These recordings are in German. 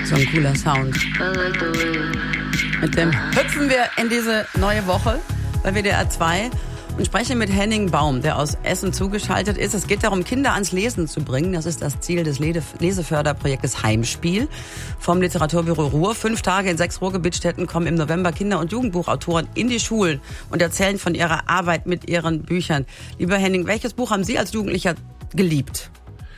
So ein cooler Sound. Mit dem hüpfen wir in diese neue Woche bei WDR 2 und sprechen mit Henning Baum, der aus Essen zugeschaltet ist. Es geht darum, Kinder ans Lesen zu bringen. Das ist das Ziel des Leseförderprojektes Heimspiel vom Literaturbüro Ruhr. 5 Tage in 6 Ruhrgebietsstädten kommen im November Kinder- und Jugendbuchautoren in die Schulen und erzählen von ihrer Arbeit mit ihren Büchern. Lieber Henning, welches Buch haben Sie als Jugendlicher geliebt?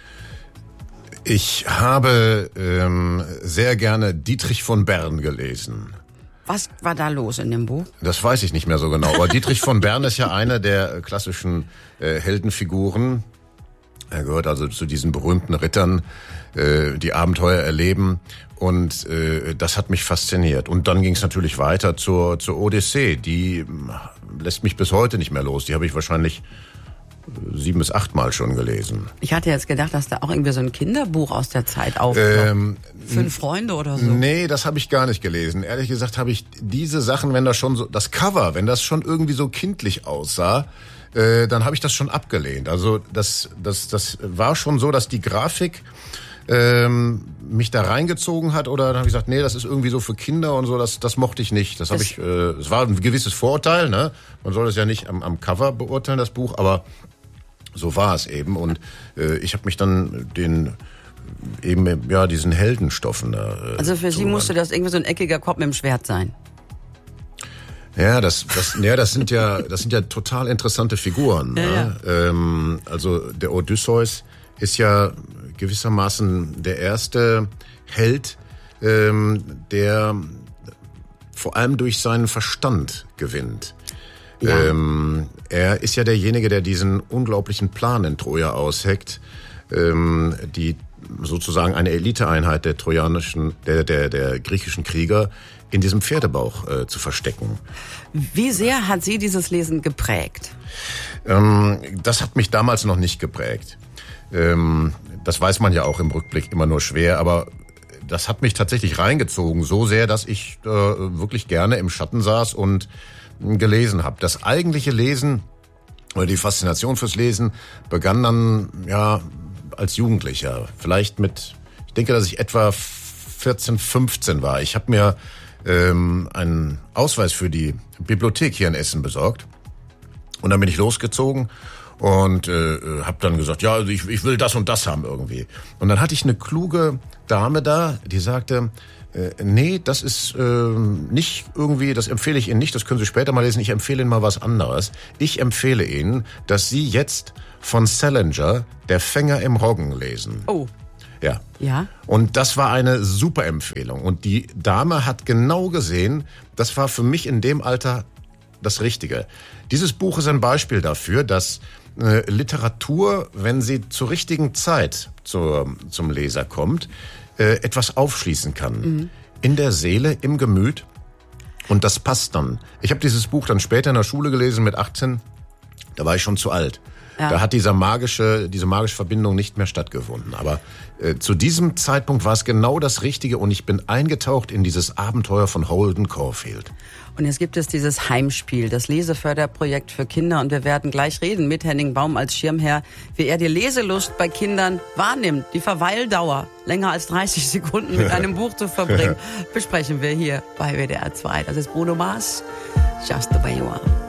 Ich habe sehr gerne Dietrich von Bern gelesen. Was war da los in dem Buch? Das weiß ich nicht mehr so genau. Aber Dietrich von Bern ist ja einer der klassischen Heldenfiguren. Er gehört also zu diesen berühmten Rittern, die Abenteuer erleben. Und das hat mich fasziniert. Und dann ging es natürlich weiter zur Odyssee. Die lässt mich bis heute nicht mehr los. Die habe ich wahrscheinlich 7 bis 8 Mal schon gelesen. Ich hatte jetzt gedacht, dass da auch irgendwie so ein Kinderbuch aus der Zeit aufkommt. 5 Freunde oder so. Nee, das habe ich gar nicht gelesen. Ehrlich gesagt habe ich diese Sachen, wenn das schon so, das Cover, wenn das schon irgendwie so kindlich aussah, dann habe ich das schon abgelehnt. Also das war schon so, dass die Grafik mich da reingezogen hat, oder dann habe ich gesagt, nee, das ist irgendwie so für Kinder und so, das mochte ich nicht. Das habe ich, es war ein gewisses Vorurteil, ne? Man soll es ja nicht am Cover beurteilen, das Buch, aber so war es eben. Und ich habe mich dann diesen Heldenstoffen also für Sie musste das irgendwie so ein eckiger Kopf mit dem Schwert sein. Ja, das sind ja total interessante Figuren. Ja, ne? Also der Odysseus ist ja gewissermaßen der erste Held, der vor allem durch seinen Verstand gewinnt. Ja. Er ist ja derjenige, der diesen unglaublichen Plan in Troja ausheckt, die sozusagen eine Eliteeinheit der griechischen Krieger in diesem Pferdebauch zu verstecken. Wie sehr hat Sie dieses Lesen geprägt? Das hat mich damals noch nicht geprägt. Das weiß man ja auch im Rückblick immer nur schwer, aber das hat mich tatsächlich reingezogen, so sehr, dass ich wirklich gerne im Schatten saß und gelesen habe. Das eigentliche Lesen oder die Faszination fürs Lesen begann dann als Jugendlicher. Vielleicht ich denke, dass ich etwa 14, 15 war. Ich habe mir einen Ausweis für die Bibliothek hier in Essen besorgt und dann bin ich losgezogen und habe dann gesagt, ja, ich will das und das haben irgendwie. Und dann hatte ich eine kluge Dame da, die sagte, nee, das ist nicht irgendwie, das empfehle ich Ihnen nicht, das können Sie später mal lesen, ich empfehle Ihnen mal was anderes. Ich empfehle Ihnen, dass Sie jetzt von Salinger, Der Fänger im Roggen, lesen. Oh. Ja. Und das war eine super Empfehlung. Und die Dame hat genau gesehen, das war für mich in dem Alter das Richtige. Dieses Buch ist ein Beispiel dafür, dass Literatur, wenn sie zur richtigen Zeit zum Leser kommt, etwas aufschließen kann. Mhm. In der Seele, im Gemüt. Und das passt dann. Ich habe dieses Buch dann später in der Schule gelesen mit 18. Da war ich schon zu alt. Ja. Da hat diese magische Verbindung nicht mehr stattgefunden. Aber zu diesem Zeitpunkt war es genau das Richtige und ich bin eingetaucht in dieses Abenteuer von Holden Caulfield. Und jetzt gibt es dieses Heimspiel, das Leseförderprojekt für Kinder. Und wir werden gleich reden mit Henning Baum als Schirmherr, wie er die Leselust bei Kindern wahrnimmt. Die Verweildauer, länger als 30 Sekunden mit einem Buch zu verbringen, besprechen wir hier bei WDR 2. Das ist Bruno Mars, Just the Way You Are.